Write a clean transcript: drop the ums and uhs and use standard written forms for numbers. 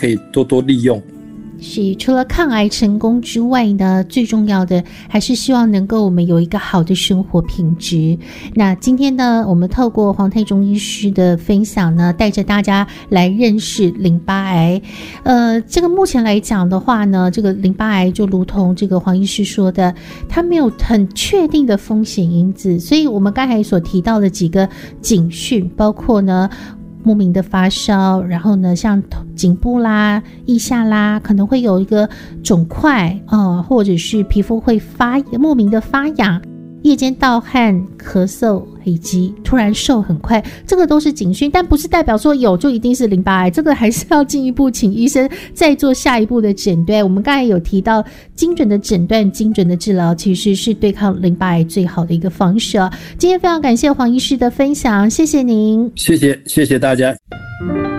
可以多多利用。 是，除了抗癌成功之外呢，最重要的还是希望能够我们有一个好的生活品质。那今天呢，我们透过黄泰忠医师的分享呢，带着大家来认识淋巴癌。这个目前来讲的话呢，这个淋巴癌就如同这个黄医师说的，它没有很确定的风险因子，所以我们刚才所提到的几个警讯，包括呢莫名的发烧，然后呢像颈部啦、腋下啦可能会有一个肿块或者是皮肤会莫名的发痒，夜间盗汗、咳嗽以及突然瘦很快，这个都是警讯，但不是代表说有就一定是淋巴癌，这个还是要进一步请医生再做下一步的诊断。我们刚才有提到精准的诊断、精准的治疗其实是对抗淋巴癌最好的一个方式今天非常感谢黄医师的分享，谢谢您。 谢谢大家。